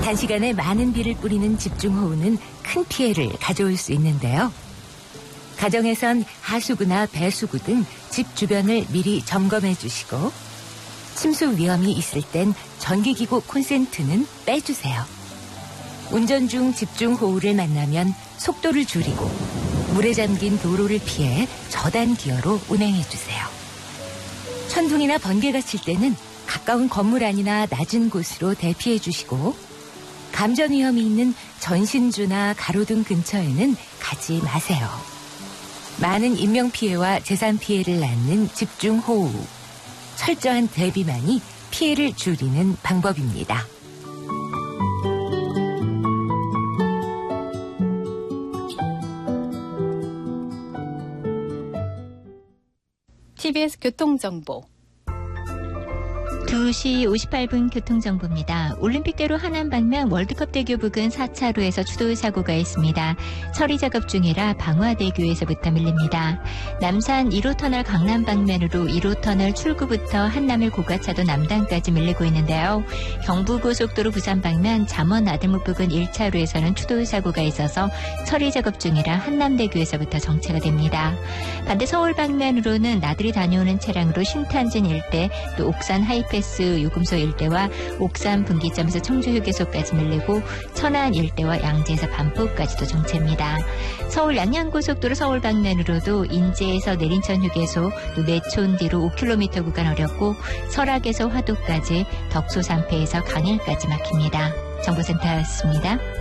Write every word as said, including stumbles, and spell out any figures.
단시간에 많은 비를 뿌리는 집중호우는 큰 피해를 가져올 수 있는데요. 가정에선 하수구나 배수구 등 집 주변을 미리 점검해 주시고 침수 위험이 있을 땐 전기기구 콘센트는 빼주세요. 운전 중 집중호우를 만나면 속도를 줄이고 물에 잠긴 도로를 피해 저단 기어로 운행해 주세요. 천둥이나 번개가 칠 때는 가까운 건물 안이나 낮은 곳으로 대피해 주시고 감전 위험이 있는 전신주나 가로등 근처에는 가지 마세요. 많은 인명피해와 재산 피해를 낳는 집중호우. 철저한 대비만이 피해를 줄이는 방법입니다. 티비에스 교통정보. 두 시 오십팔 분 교통정보입니다. 올림픽대로 하남 방면 월드컵대교 부근 사 차로에서 추돌 사고가 있습니다. 처리 작업 중이라 방화대교에서부터 밀립니다. 남산 일 호 터널 강남 방면으로 일 호 터널 출구부터 한남일 고가차도 남단까지 밀리고 있는데요. 경부고속도로 부산 방면 잠원 아들목 부근 일 차로에서는 추돌 사고가 있어서 처리 작업 중이라 한남대교에서부터 정체가 됩니다. 반대 서울 방면으로는 나들이 다녀오는 차량으로 신탄진 일대, 또 옥산 하이패스 요금소 일대와 옥산 분기점에서 청주휴게소까지 밀리고 천안 일대와 양재에서 반포까지도 정체입니다. 서울 양양고속도로 서울 방면으로도 인제에서 내린천 휴게소, 또 내촌 뒤로 오 킬로미터 구간 어렵고 설악에서 화도까지, 덕소 삼패에서 강일까지 막힙니다. 정보센터였습니다.